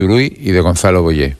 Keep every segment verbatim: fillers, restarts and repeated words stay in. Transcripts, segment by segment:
Turull y de Gonzalo Boyé.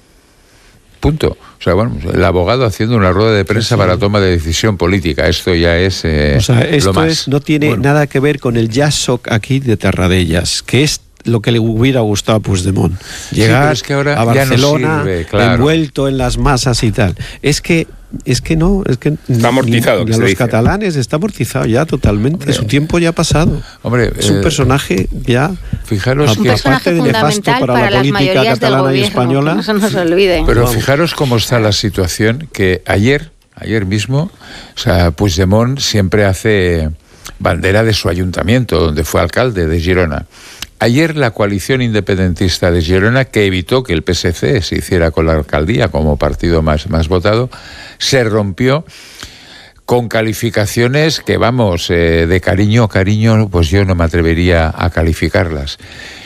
Punto. O sea, bueno, el abogado haciendo una rueda de prensa sí, sí. para toma de decisión política. Esto ya es eh, o sea, esto lo más. Es, no tiene bueno. nada que ver con el Jasoc aquí de Terradellas, que es lo que le hubiera gustado a Puigdemont. Llegar sí, es que ahora a Barcelona no sirve, claro. envuelto en las masas y tal. Es que es que no, es que está amortizado. Ni, ni a los dice. catalanes está amortizado ya totalmente. Hombre, su tiempo ya ha pasado. Hombre, es un eh, personaje ya. Fijaros a, que aparte de nefasto para, para la política catalana y española. No se nos olvide. Pero fijaros cómo está la situación, que ayer, ayer mismo, o sea, Puigdemont siempre hace bandera de su ayuntamiento, donde fue alcalde de Girona. Ayer la coalición independentista de Girona, que evitó que el P S C se hiciera con la alcaldía como partido más, más votado, se rompió con calificaciones que, vamos, eh, de cariño a cariño, pues yo no me atrevería a calificarlas.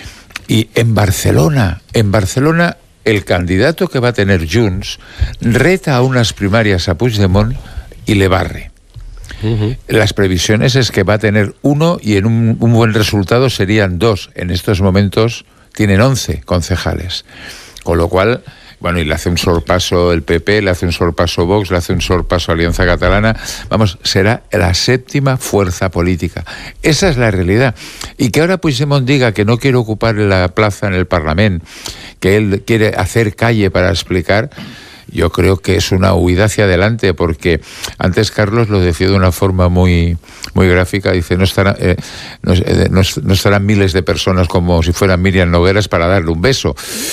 Y en Barcelona, en Barcelona, el candidato que va a tener Junts reta a unas primarias a Puigdemont y le barre. Uh-huh. Las previsiones es que va a tener uno y en un, un buen resultado serían dos. En estos momentos tienen once concejales. Con lo cual, bueno, y le hace un sorpaso el P P, le hace un sorpaso Vox, le hace un sorpaso Alianza Catalana. Vamos, será la séptima fuerza política. Esa es la realidad. Y que ahora Puigdemont diga que no quiere ocupar la plaza en el Parlamento, que él quiere hacer calle para explicar... Yo creo que es una huida hacia adelante, porque antes Carlos lo decía de una forma muy muy gráfica, dice, no estarán, eh, no, eh, no, no estarán miles de personas como si fueran Miriam Nogueras para darle un beso.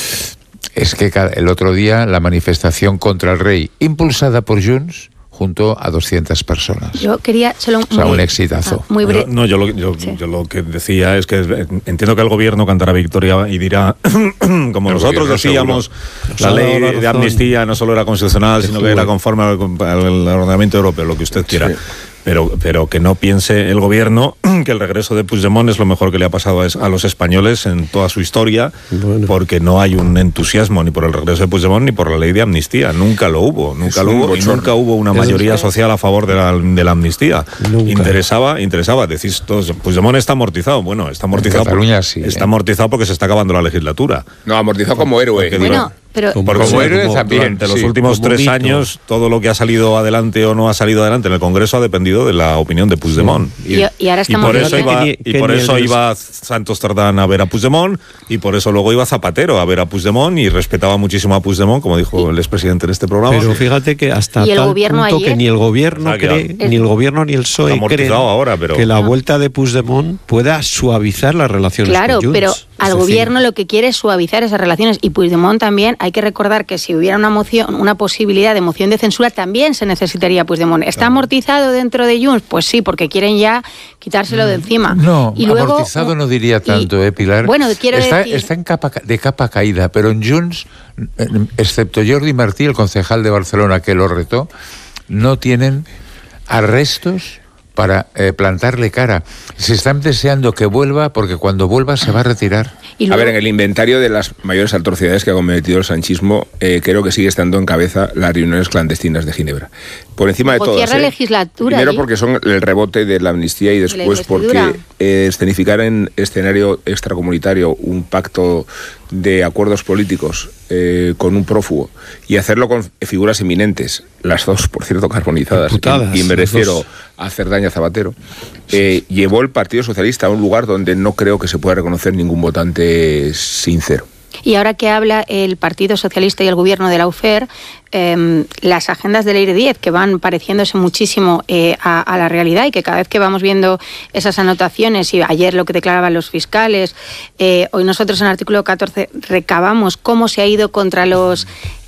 Es que el otro día la manifestación contra el rey, impulsada por Junts, junto a doscientas personas. Yo quería solo un, o sea, un exitazo. Ah, muy breve. No, yo lo, yo, sí. yo lo que decía es que entiendo que el gobierno cantará victoria y dirá, como el nosotros decíamos, seguro. La ley de amnistía no solo era constitucional, sino que era conforme al, al ordenamiento europeo, lo que usted quiera. Sí. Pero, pero que no piense el gobierno que el regreso de Puigdemont es lo mejor que le ha pasado a los españoles en toda su historia, bueno. porque no hay un entusiasmo ni por el regreso de Puigdemont ni por la ley de amnistía. Nunca lo hubo, nunca es lo hubo, y nunca hubo una mayoría social a favor de la, de la amnistía. Nunca. Interesaba, interesaba, decís todos, Puigdemont está amortizado. Bueno, está amortizado, Cataluña, por, sí, está ¿eh? amortizado porque se está acabando la legislatura. No, amortizado como héroe. Porque bueno, pero como, como héroe como, también. Durante sí, los últimos tres mito. años, todo lo que ha salido adelante o no ha salido adelante en el Congreso ha dependido de la opinión de Puigdemont. Sí. Y, y ahora estamos y por eso iba, que, y que por eso el... iba Santos Tardán a ver a Puigdemont, y por eso luego iba Zapatero a ver a Puigdemont, y respetaba muchísimo a Puigdemont, como dijo el expresidente en este programa. Pero fíjate que hasta tal punto ayer, que ni el gobierno o sea, cree, ni el gobierno ni el P S O E creen ahora, pero... que la vuelta de Puigdemont pueda suavizar las relaciones claro, con Junts. Claro, pero al es gobierno decir, lo que quiere es suavizar esas relaciones, y Puigdemont también, hay que recordar que si hubiera una moción, una posibilidad de moción de censura, también se necesitaría Puigdemont. ¿Está claro. amortizado dentro de Junts? Pues sí, porque quieren ya quitárselo de encima. No, y luego, amortizado no diría tanto, y, ¿eh, Pilar? Bueno, quiero está, decir... Está en capa, de capa caída, pero en Junts, excepto Jordi Martí, el concejal de Barcelona que lo retó, no tienen arrestos para eh, plantarle cara. Se están deseando que vuelva, porque cuando vuelva se va a retirar. ¿Y luego? A ver, en el inventario de las mayores atrocidades que ha cometido el sanchismo, eh, creo que sigue estando en cabeza las reuniones clandestinas de Ginebra. Por encima de todas. Cierra ¿eh? legislatura. Primero ¿sí? porque son el rebote de la amnistía, y después porque eh, escenificar en escenario extracomunitario un pacto de acuerdos políticos eh, con un prófugo, y hacerlo con figuras eminentes, las dos, por cierto, carbonizadas, y, y me refiero a Cerdá y a Zapatero, eh, llevó el Partido Socialista a un lugar donde no creo que se pueda reconocer ningún votante sincero. Y ahora que habla el Partido Socialista y el Gobierno de la U F E R, eh, las agendas de Leire Díez, que van pareciéndose muchísimo eh, a, a la realidad, y que cada vez que vamos viendo esas anotaciones, y ayer lo que declaraban los fiscales, eh, hoy nosotros en el artículo catorce recabamos cómo se ha ido contra los...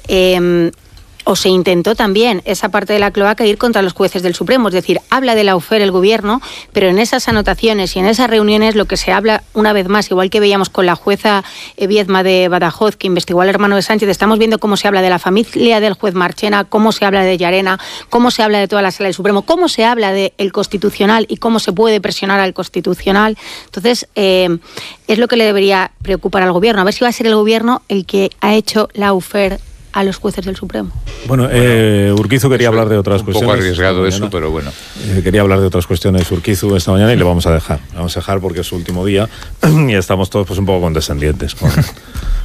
Eh, o se intentó también esa parte de la cloaca ir contra los jueces del Supremo. Es decir, habla de la U F E R el gobierno, pero en esas anotaciones y en esas reuniones lo que se habla una vez más, igual que veíamos con la jueza Viedma de Badajoz, que investigó al hermano de Sánchez, estamos viendo cómo se habla de la familia del juez Marchena, cómo se habla de Llarena, cómo se habla de toda la sala del Supremo, cómo se habla del Constitucional y cómo se puede presionar al Constitucional. Entonces, eh, es lo que le debería preocupar al gobierno, a ver si va a ser el gobierno el que ha hecho la U F E R a los jueces del Supremo. Bueno, eh, Urquizu quería hablar de otras un cuestiones. Un poco arriesgado eso, pero bueno. Eh, quería hablar de otras cuestiones Urquizu esta mañana, y le vamos a dejar. Le vamos a dejar porque es su último día y estamos todos pues un poco condescendientes con,